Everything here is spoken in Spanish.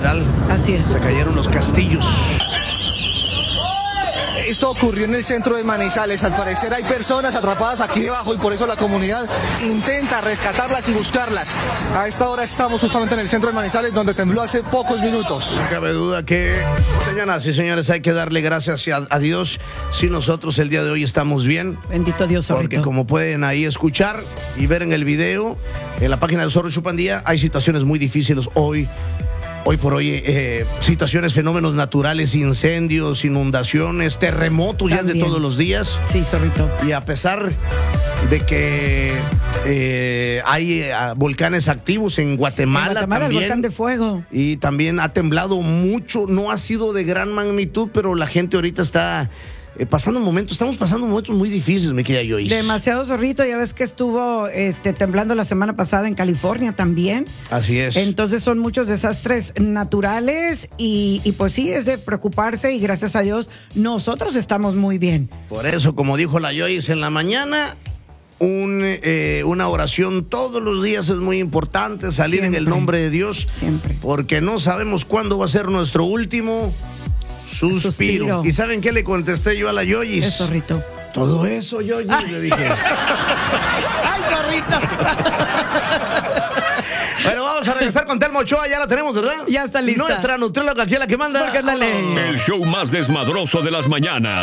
literal. Así es. Se cayeron los castillos. Esto ocurrió en el centro de Manizales. Al parecer hay personas atrapadas aquí debajo y por eso la comunidad intenta rescatarlas y buscarlas. A esta hora estamos justamente en el centro de Manizales, donde tembló hace pocos minutos. No cabe duda que, señoras y señores, hay que darle gracias a Dios si nosotros el día de hoy estamos bien. Bendito Dios, Zorrito. Porque como pueden ahí escuchar y ver en el video, en la página de Zorro Chupandía, hay situaciones muy difíciles hoy por hoy, situaciones, fenómenos naturales, incendios, inundaciones, terremotos ya de todos los días. Sí, Zorrito. Y a pesar de que hay volcanes activos en Guatemala también, el volcán de fuego. Y también ha temblado mucho, no ha sido de gran magnitud, pero la gente ahorita está estamos pasando momentos muy difíciles, me queda yo. Demasiado, Zorrito, ya ves que estuvo temblando la semana pasada en California también. Así es. Entonces son muchos desastres naturales y pues sí, es de preocuparse y gracias a Dios nosotros estamos muy bien. Por eso, como dijo la Joyce en la mañana, una oración todos los días es muy importante, salir siempre, en el nombre de Dios. Siempre. Porque no sabemos cuándo va a ser nuestro último suspiro. ¿Y saben qué le contesté yo a la Yoyis? Es Zorrito. Todo eso, Yoyis, le dije. ¡Ay, Zorrito! Bueno, vamos a regresar con Telma Ochoa, ya la tenemos, ¿verdad? Ya está lista. Nuestra nutrióloga aquí es la que manda. Porque es la ley. El show más desmadroso de las mañanas.